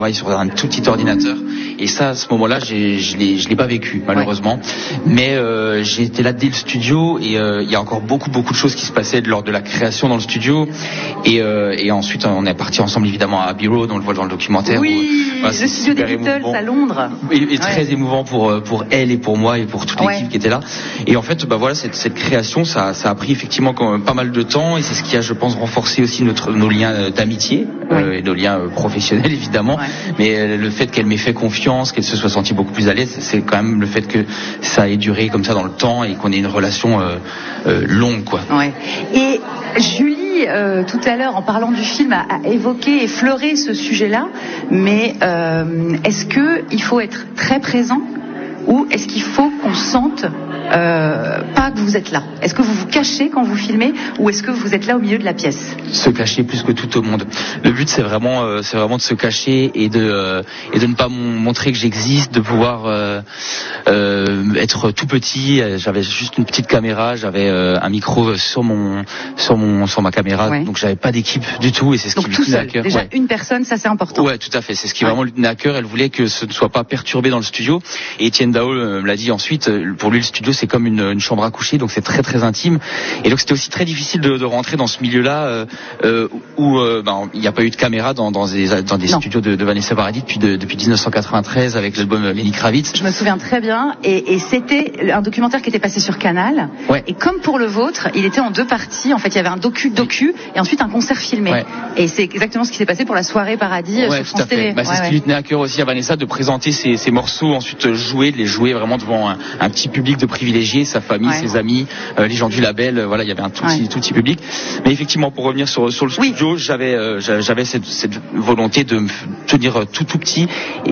sur un tout petit ordinateur, et ça, à ce moment-là, je l'ai pas vécu, malheureusement. Mais j'ai été là dès le studio, et il y a encore beaucoup de choses qui se passaient lors de la création dans le studio, et ensuite on est parti ensemble évidemment à Abbey Road, on le voit dans le documentaire. Le studio des Beatles à Londres. Et très émouvant pour elle et pour moi et pour toute l'équipe qui était là. Et en fait, cette création, ça a pris effectivement quand même pas mal de temps, et c'est ce qui a, je pense, renforcé aussi nos liens d'amitié et nos liens professionnels évidemment. Mais le fait qu'elle m'ait fait confiance, qu'elle se soit sentie beaucoup plus à l'aise, c'est quand même le fait que ça ait duré comme ça dans le temps et qu'on ait une relation longue, quoi. Ouais. Et Julie, tout à l'heure, en parlant du film, a évoqué, effleuré ce sujet-là. Mais est-ce qu'il faut être très présent, ou est-ce qu'il faut qu'on sente pas que vous êtes là? Est-ce que vous vous cachez quand vous filmez, ou est-ce que vous êtes là au milieu de la pièce? Se cacher plus que tout au monde. Le but, c'est vraiment de se cacher et de ne pas montrer que j'existe, de pouvoir être tout petit. J'avais juste une petite caméra, j'avais un micro sur ma caméra, donc j'avais pas d'équipe du tout, et c'est ce qui me tenait à cœur. Déjà une personne, ça c'est important. Ouais, tout à fait. C'est ce qui vraiment lui tenait à cœur. Elle voulait que ce ne soit pas perturbé dans le studio. Et Étienne Dao me l'a dit ensuite. Pour lui, le studio, c'est comme une chambre à coucher, donc c'est très très intime. Et donc c'était aussi très difficile de rentrer dans ce milieu-là où il n'y a pas eu de caméra dans des studios de Vanessa Paradis depuis 1993 avec l'album Lenny Kravitz. Je me souviens très bien, et c'était un documentaire qui était passé sur Canal. Et comme pour le vôtre, il était en deux parties. En fait, il y avait un docu et ensuite un concert filmé. Et c'est exactement ce qui s'est passé pour la soirée Paradis sur France Télé. C'est ce qui lui tenait à cœur aussi à Vanessa, de présenter ses morceaux, ensuite de les jouer vraiment devant un petit public de privilégiés, sa famille, ses amis, les gens du label. Voilà, il y avait un tout petit public. Mais effectivement, pour revenir sur le studio, j'avais cette volonté de me tenir tout petit,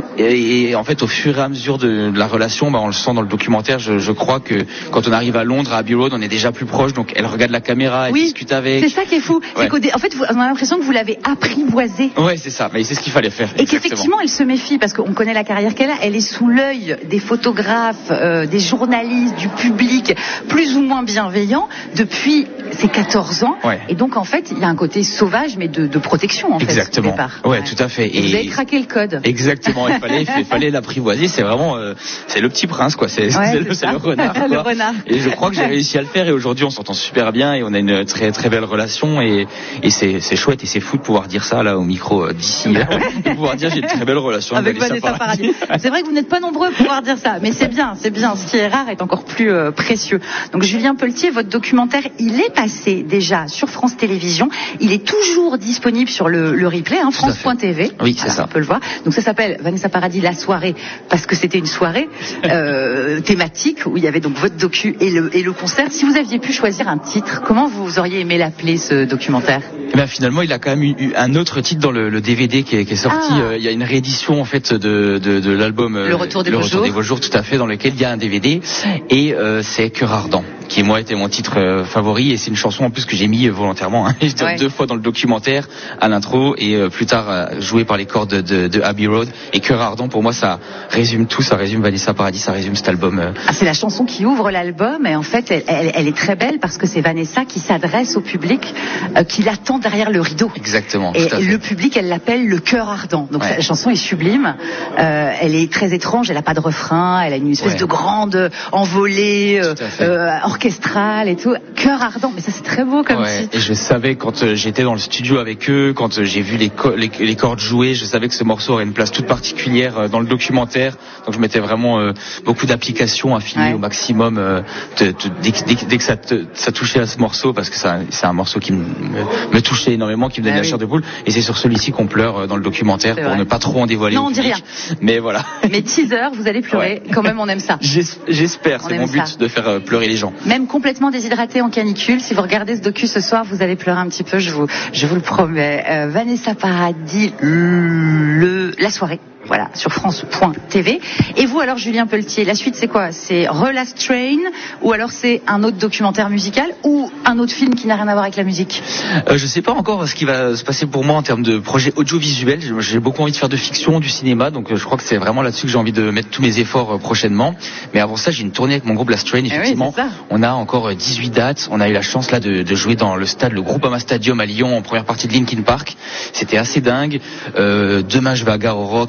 et en fait, au fur et à mesure de la relation, on le sent dans le documentaire. Je crois que quand on arrive à Londres, à Abbey Road, on est déjà plus proche. Donc elle regarde la caméra, elle discute avec. C'est ça qui est fou. C'est en fait, on a l'impression que vous l'avez apprivoisée. Ouais, c'est ça. Mais c'est ce qu'il fallait faire. Et qu'effectivement, elle se méfie, parce qu'on connaît la carrière qu'elle a. Elle est sous l'œil des photographes, des journalistes, du public, plus ou moins bienveillant depuis ses 14 ans. Et donc, en fait, il y a un côté sauvage, mais de protection, en fait, au départ. Ouais, tout à fait. Et vous avez craqué le code. Exactement. Il fallait l'apprivoiser. C'est vraiment, c'est le petit prince, quoi. C'est le renard, quoi. Le renard. Et je crois que j'ai réussi à le faire. Et aujourd'hui, on s'entend super bien et on a une très très belle relation. Et c'est chouette et c'est fou de pouvoir dire ça là au micro d'ici, de pouvoir dire j'ai une très belle relation avec Vanessa Paradis. C'est vrai que vous n'êtes pas nombreux à pouvoir dire ça, mais c'est bien. Ce qui est rare est encore plus précieux. Donc Julien Pelletier, votre documentaire, il est passé déjà sur France Télévisions. Il est toujours disponible sur le replay, France.tv. Oui, c'est ça. On peut le voir. Donc ça s'appelle Vanessa Paradis, la soirée, parce que c'était une soirée thématique où il y avait donc votre docu et le concert. Si vous aviez pu choisir un titre, comment vous auriez aimé l'appeler, ce documentaire? Finalement, il a quand même eu un autre titre dans le DVD qui est sorti. Il y a une réédition en fait de l'album Le Retour des Beaux Jours, tout à fait, dans lequel il y a un DVD, et c'est Cœur ardent, qui moi était mon titre favori, et c'est une chanson en plus que j'ai mis volontairement, deux fois dans le documentaire, à l'intro, et plus tard jouée par les cordes de Abbey Road. Et Cœur ardent, pour moi, ça résume tout, ça résume Vanessa Paradis, ça résume cet album. C'est la chanson qui ouvre l'album, et en fait elle est très belle parce que c'est Vanessa qui s'adresse au public qui l'attend derrière le rideau. Exactement. Et le public, elle l'appelle le Cœur ardent. Donc la chanson est sublime. Elle est très étrange, elle n'a pas de refrain, elle a une espèce de grande envolée orchestrale et tout. Cœur ardent, mais ça c'est très beau comme titre. Et je savais quand j'étais dans le studio avec eux, quand j'ai vu les cordes jouer, je savais que ce morceau aurait une place toute particulière dans le documentaire. Donc je mettais vraiment beaucoup d'applications à filmer au maximum dès que ça touchait à ce morceau, parce que c'est un morceau qui me touchait énormément, qui me donnait la chair de poule. Et c'est sur celui-ci qu'on pleure dans le documentaire, pour ne pas trop en dévoiler. Non, on dit rien. Mais voilà. Mais teaser, vous allez pleurer. Quand même, on aime ça. J'espère, c'est mon but de faire pleurer les gens. Même complètement déshydraté en canicule, si vous regardez ce docu ce soir, vous allez pleurer un petit peu, je vous le promets. Vanessa Paradis, la soirée. voilà, sur France.tv. Et vous alors, Julien Pelletier, la suite c'est quoi? C'est Relast Train, ou alors c'est un autre documentaire musical, ou un autre film qui n'a rien à voir avec la musique? Je sais pas encore ce qui va se passer pour moi en termes de projet audiovisuel. J'ai beaucoup envie de faire de fiction, du cinéma, donc je crois que c'est vraiment là-dessus que j'ai envie de mettre tous mes efforts prochainement. Mais avant ça, j'ai une tournée avec mon groupe Last Train, effectivement. Oui, on a encore 18 dates. On a eu la chance là de jouer dans le stade, le Groupama Stadium à Lyon, en première partie de Linkin Park. C'était assez dingue. Demain, je vais à Gare au Rock.